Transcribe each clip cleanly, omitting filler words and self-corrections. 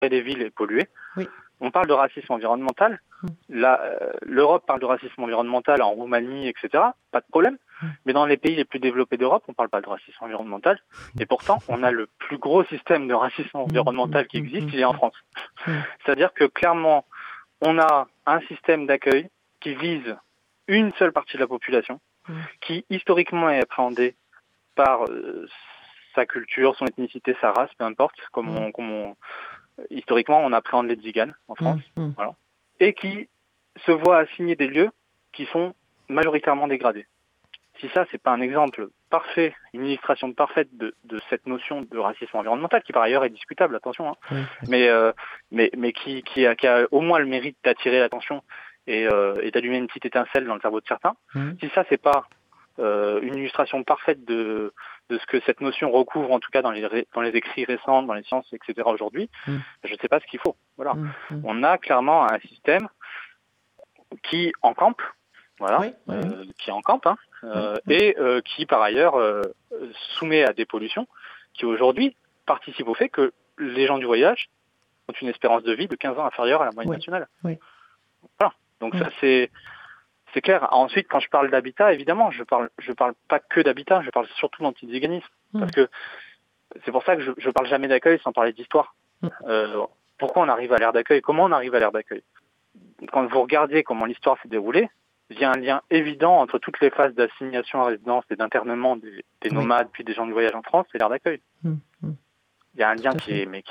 des villes est pollué. Oui. On parle de racisme environnemental. L'Europe parle de racisme environnemental en Roumanie, etc. Pas de problème. Mais dans les pays les plus développés d'Europe, on ne parle pas de racisme environnemental. Et pourtant, on a le plus gros système de racisme environnemental qui existe, il est en France. C'est-à-dire que clairement, on a un système d'accueil qui vise une seule partie de la population, qui historiquement est appréhendée par sa culture, son ethnicité, sa race, peu importe, historiquement on appréhende les tziganes en France, voilà, et qui se voit assigner des lieux qui sont majoritairement dégradés. Si ça, c'est pas un exemple parfait, une illustration parfaite de cette notion de racisme environnemental, qui par ailleurs est discutable, attention, mais qui a au moins le mérite d'attirer l'attention et d'allumer une petite étincelle dans le cerveau de certains. Si ça, c'est pas une illustration parfaite de ce que cette notion recouvre, en tout cas dans les écrits récents, dans les sciences, etc. aujourd'hui, je ne sais pas ce qu'il faut. Voilà. On a clairement un système qui encampe, qui encampe, et qui par ailleurs soumet à des pollutions qui aujourd'hui participent au fait que les gens du voyage ont une espérance de vie de 15 ans inférieure à la moyenne nationale. Voilà. Donc ça c'est clair. Ensuite, quand je parle d'habitat, évidemment, je parle pas que d'habitat, je parle surtout d'antiziganisme. Parce que c'est pour ça que je parle jamais d'accueil sans parler d'histoire. Pourquoi on arrive à l'ère d'accueil? Comment on arrive à l'ère d'accueil? Quand vous regardez comment l'histoire s'est déroulée, il y a un lien évident entre toutes les phases d'assignation à résidence et d'internement des nomades puis des gens du voyage en France et l'ère d'accueil. Il y a un lien qui est, mais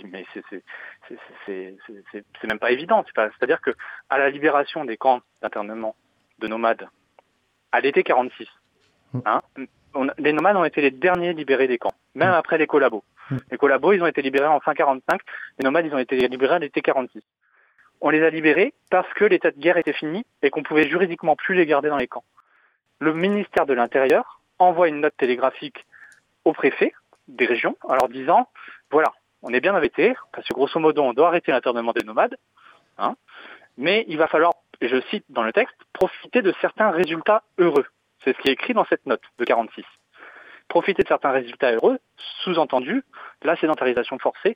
c'est même pas évident. C'est-à-dire que à la libération des camps d'internement de nomades, à l'été 46, les nomades ont été les derniers libérés des camps, même après les collabos. Les collabos, ils ont été libérés en fin 45, les nomades, ils ont été libérés à l'été 46. On les a libérés parce que l'état de guerre était fini et qu'on pouvait juridiquement plus les garder dans les camps. Le ministère de l'Intérieur envoie une note télégraphique au préfet des régions en leur disant, voilà, on est bien embêtés, parce que grosso modo, on doit arrêter l'internement des nomades, mais il va falloir, et je cite dans le texte, profiter de certains résultats heureux. C'est ce qui est écrit dans cette note de 46. Profiter de certains résultats heureux, sous-entendu, la sédentarisation forcée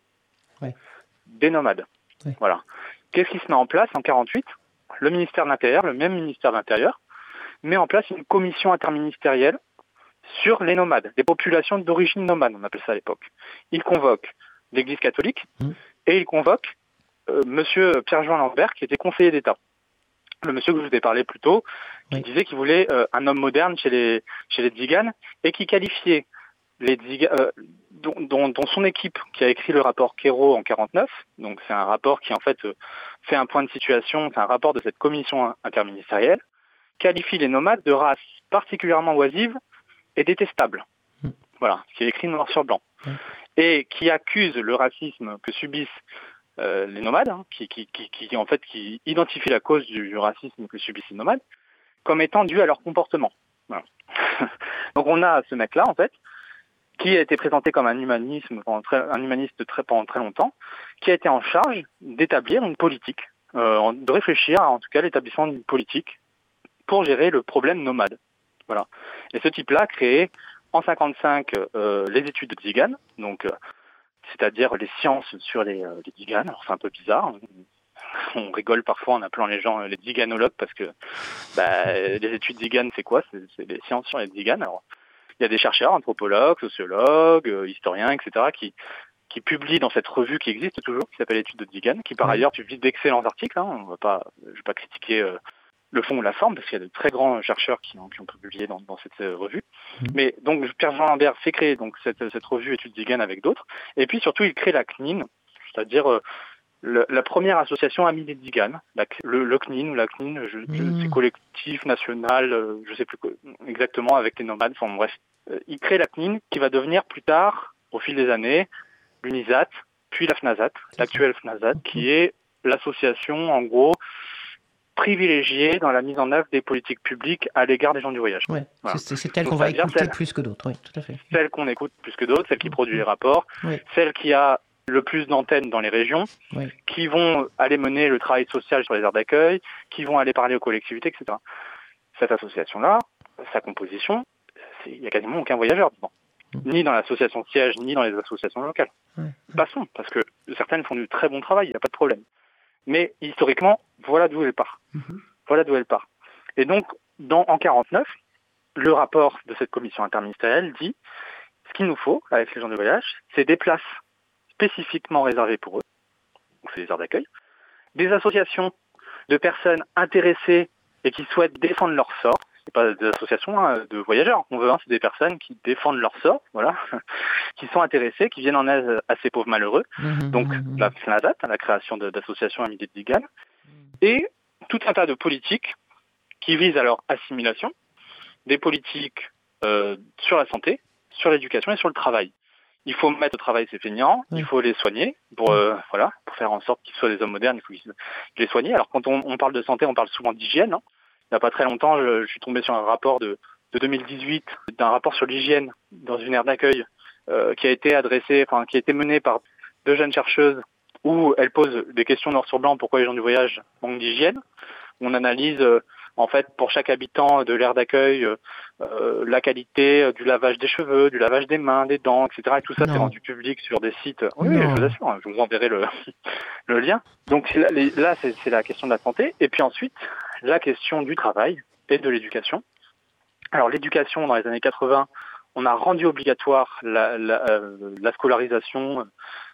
des nomades. Voilà. Qu'est-ce qui se met en place en 48? Le ministère de l'Intérieur, le même ministère de l'Intérieur, met en place une commission interministérielle sur les nomades, les populations d'origine nomade, on appelle ça à l'époque. Il convoque l'Église catholique et il convoque monsieur Pierre-Jean Lambert, qui était conseiller d'État. Le monsieur que je vous ai parlé plus tôt, qui disait qu'il voulait un homme moderne chez les tziganes et qui qualifiait les tziganes, dont son équipe qui a écrit le rapport Quéro en 49, donc c'est un rapport qui en fait fait un point de situation, c'est un rapport de cette commission interministérielle, qualifie les nomades de race particulièrement oisive et détestable. Voilà, qui est écrit noir sur blanc. Et qui accuse le racisme que subissent les nomades, qui identifie la cause du racisme que subissent les nomades, comme étant dû à leur comportement. Voilà. Donc on a ce mec-là, en fait, qui a été présenté comme un humaniste pendant très longtemps, qui a été en charge d'établir une politique, de réfléchir en tout cas à l'établissement d'une politique pour gérer le problème nomade. Voilà. Et ce type-là a créé en 55 les études de tziganes, donc c'est-à-dire les sciences sur les tziganes. Alors c'est un peu bizarre. On rigole parfois en appelant les gens les tziganologues parce que les études tziganes, c'est quoi? C'est les sciences sur les tziganes. Alors il y a des chercheurs, anthropologues, sociologues, historiens, etc., qui publient dans cette revue qui existe toujours, qui s'appelle Études de Tziganes, qui par ailleurs publie d'excellents articles. Je ne vais pas critiquer le fond ou la forme, parce qu'il y a de très grands chercheurs qui ont publié dans cette revue. Mais donc Pierre-Jean Lambert fait créer donc cette revue Études Tziganes avec d'autres, et puis surtout il crée la CNIN, c'est-à-dire la première association amie des tziganes, le CNIN ou la CNIN, c'est collectif national, je ne sais plus exactement, avec les nomades, enfin bref. Il crée la CNIN qui va devenir plus tard, au fil des années, l'UNISAT, puis la FNASAT, l'actuelle FNASAT, qui est l'association, en gros, privilégiée dans la mise en œuvre des politiques publiques à l'égard des gens du voyage. Ouais, voilà. C'est elle qu'on va écouter plus que d'autres, oui, tout à fait. Celle qu'on écoute plus que d'autres, celle qui produit les rapports, celle qui a le plus d'antennes dans les régions, qui vont aller mener le travail social sur les aires d'accueil, qui vont aller parler aux collectivités, etc. Cette association-là, sa composition, il n'y a quasiment aucun voyageur dedans. ni dans l'association siège, ni dans les associations locales. Passons, parce que certaines font du très bon travail, il n'y a pas de problème. Mais historiquement, voilà d'où elle part. Voilà d'où elle part. Et donc, en 49, le rapport de cette commission interministérielle dit ce qu'il nous faut, avec les gens de voyage, c'est des places spécifiquement réservées pour eux, donc c'est des aires d'accueil, des associations de personnes intéressées et qui souhaitent défendre leur sort. C'est pas des associations de voyageurs qu'on veut, c'est des personnes qui défendent leur sort, voilà, qui sont intéressées, qui viennent en aide à ces pauvres malheureux. Donc la FNADAT, la création d'associations amies d'égales, et tout un tas de politiques qui visent à leur assimilation, des politiques sur la santé, sur l'éducation et sur le travail. Il faut mettre au travail ces feignants, il faut les soigner pour faire en sorte qu'ils soient des hommes modernes, il faut les soigner. Alors quand on parle de santé, on parle souvent d'hygiène. Il n'y a pas très longtemps, je suis tombé sur un rapport de 2018, d'un rapport sur l'hygiène dans une aire d'accueil qui a été mené par 2 jeunes chercheuses où elles posent des questions noir sur blanc, pourquoi les gens du voyage manquent d'hygiène. On analyse en fait pour chaque habitant de l'aire d'accueil la qualité du lavage des cheveux, du lavage des mains, des dents, etc. Et tout ça c'est rendu public sur des sites. Oui, je vous assure, je vous enverrai le lien. Donc là c'est la question de la santé. Et puis ensuite, la question du travail et de l'éducation. Alors l'éducation, dans les années 80, on a rendu obligatoire la scolarisation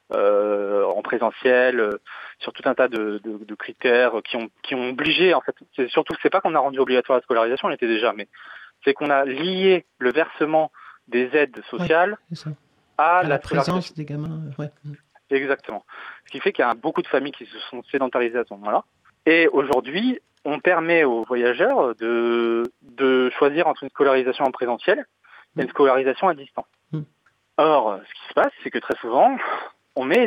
en présentiel, sur tout un tas de critères qui ont obligé, en fait, c'est pas qu'on a rendu obligatoire la scolarisation, elle était déjà, mais c'est qu'on a lié le versement des aides sociales à la présence des gamins. Exactement. Ce qui fait qu'il y a beaucoup de familles qui se sont sédentarisées à ce moment-là. Et aujourd'hui, on permet aux voyageurs de choisir entre une scolarisation en présentiel et une scolarisation à distance. Or, ce qui se passe, c'est que très souvent, on met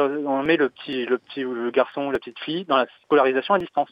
le garçon ou la petite fille dans la scolarisation à distance.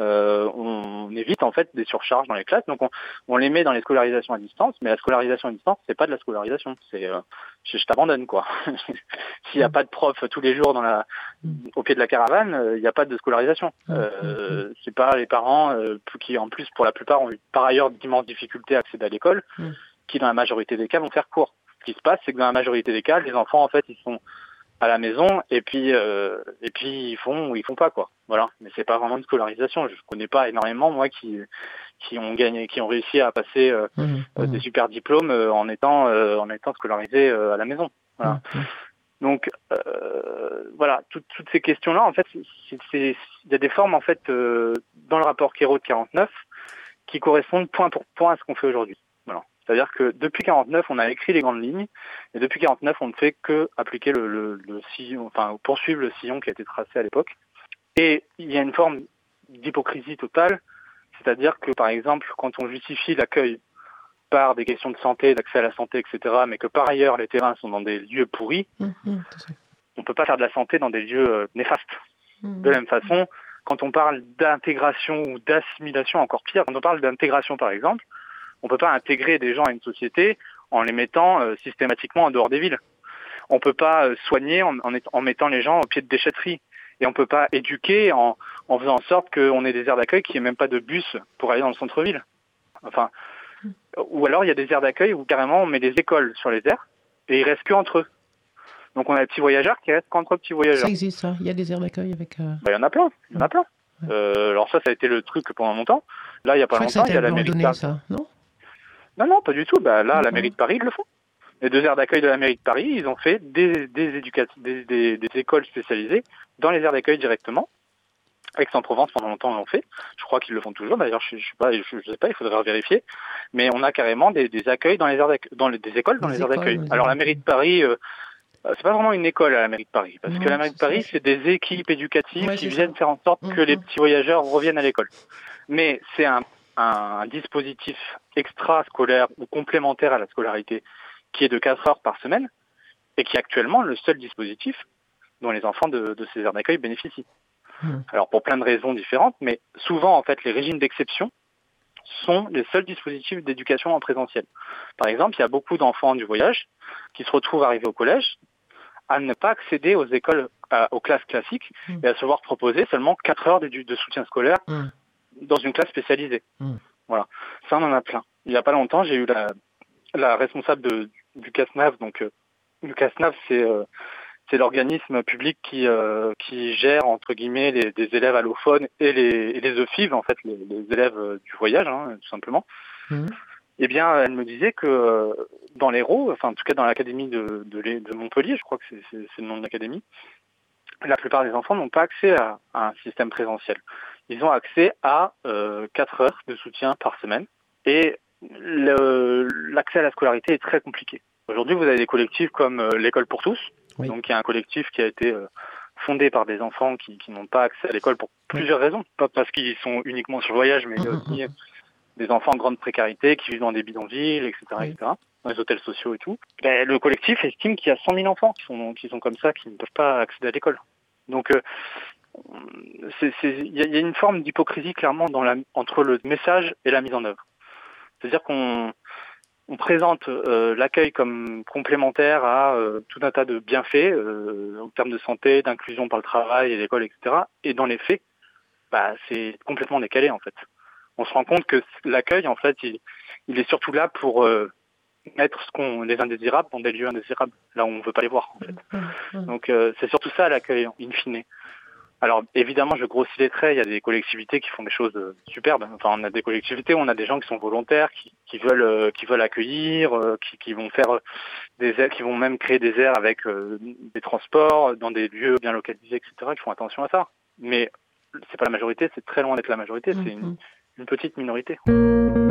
On évite en fait des surcharges dans les classes, donc on les met dans les scolarisations à distance, mais la scolarisation à distance, c'est pas de la scolarisation, c'est je t'abandonne quoi. S'il n'y a pas de prof tous les jours au pied de la caravane, il n'y a pas de scolarisation. C'est pas les parents qui en plus pour la plupart ont eu par ailleurs d'immenses difficultés à accéder à l'école, qui dans la majorité des cas vont faire cours. Ce qui se passe, c'est que dans la majorité des cas, les enfants en fait ils sont à la maison et puis ils font ou ils font pas quoi. Voilà, mais c'est pas vraiment une scolarisation. Je connais pas énormément moi qui ont réussi à passer des super diplômes en étant scolarisés à la maison. Voilà. Donc voilà, toutes ces questions-là en fait, il y a des formes en fait dans le rapport Quérot de 49 qui correspondent point pour point à ce qu'on fait aujourd'hui. Voilà. C'est-à-dire que depuis 49, on a écrit les grandes lignes, et depuis 49, on ne fait que appliquer le sillon, enfin poursuivre le sillon qui a été tracé à l'époque. Et il y a une forme d'hypocrisie totale, c'est-à-dire que par exemple, quand on justifie l'accueil par des questions de santé, d'accès à la santé, etc., mais que par ailleurs les terrains sont dans des lieux pourris, on ne peut pas faire de la santé dans des lieux néfastes. De la même façon, quand on parle d'intégration ou d'assimilation, encore pire, quand on parle d'intégration par exemple, on ne peut pas intégrer des gens à une société en les mettant systématiquement en dehors des villes. On ne peut pas soigner en mettant les gens au pied de déchetteries. Et on ne peut pas éduquer en faisant en sorte qu'on ait des aires d'accueil qui n'aient même pas de bus pour aller dans le centre-ville. Enfin, ou alors il y a des aires d'accueil où carrément on met des écoles sur les aires et ils restent qu'entre eux. Donc on a des petits voyageurs qui restent qu'entre petits voyageurs. Ça existe ça, il y a des aires d'accueil avec... Il y en a plein, alors ça a été le truc pendant longtemps. Là il n'y a pas longtemps, il y a la mairie de Paris. Ça, non ? Non, pas du tout. Là, la mairie de Paris, ils le font. Les 2 aires d'accueil de la mairie de Paris, ils ont fait des écoles spécialisées dans les aires d'accueil directement. Aix-en-Provence, pendant longtemps, l'ont fait. Je crois qu'ils le font toujours. D'ailleurs, je sais pas, il faudrait vérifier. Mais on a carrément des accueils dans les aires d'accueil, des écoles dans les aires d'accueil. Alors, la mairie de Paris, c'est pas vraiment une école à la mairie de Paris. Parce que la mairie de Paris, c'est des équipes éducatives qui viennent faire en sorte que les petits voyageurs reviennent à l'école. Mais c'est un dispositif extra-scolaire ou complémentaire à la scolarité qui est de 4 heures par semaine et qui est actuellement le seul dispositif dont les enfants de ces aires d'accueil bénéficient. Alors pour plein de raisons différentes, mais souvent en fait les régimes d'exception sont les seuls dispositifs d'éducation en présentiel. Par exemple, il y a beaucoup d'enfants du voyage qui se retrouvent arrivés au collège à ne pas accéder aux écoles, aux classes classiques et à se voir proposer seulement 4 heures de soutien scolaire dans une classe spécialisée. Voilà. Ça, on en a plein. Il n'y a pas longtemps, j'ai eu la responsable du CASNAV. Donc le CASNAV, c'est l'organisme public qui gère entre guillemets des élèves allophones et les EFIV, en fait les élèves du voyage, hein, tout simplement. Eh bien, elle me disait que dans l'Hérault, enfin en tout cas dans l'académie de Montpellier, je crois que c'est le nom de l'académie, la plupart des enfants n'ont pas accès à un système présentiel. Ils ont accès à 4 heures de soutien par semaine et l'accès à la scolarité est très compliqué. Aujourd'hui, vous avez des collectifs comme l'École pour tous, donc qui est un collectif qui a été fondé par des enfants qui n'ont pas accès à l'école pour plusieurs raisons. Pas parce qu'ils sont uniquement sur le voyage, mais aussi des enfants en grande précarité qui vivent dans des bidonvilles, etc., etc., dans les hôtels sociaux et tout. Ben, le collectif estime qu'il y a 100 000 enfants qui sont comme ça, qui ne peuvent pas accéder à l'école. Donc, il y a une forme d'hypocrisie clairement entre le message et la mise en œuvre. C'est-à-dire qu'on présente l'accueil comme complémentaire à tout un tas de bienfaits en termes de santé, d'inclusion par le travail et l'école, etc. Et dans les faits, bah, c'est complètement décalé en fait. On se rend compte que l'accueil, en fait, il est surtout là pour mettre les indésirables dans des lieux indésirables, là où on ne veut pas les voir en fait. Donc c'est surtout ça l'accueil, in fine. Alors évidemment, je grossis les traits, il y a des collectivités qui font des choses superbes. Enfin, on a des collectivités, on a des gens qui sont volontaires, qui veulent accueillir, qui vont faire des aires, qui vont même créer des aires avec des transports dans des lieux bien localisés, etc., qui font attention à ça. Mais c'est pas la majorité, c'est très loin d'être la majorité, c'est une petite minorité.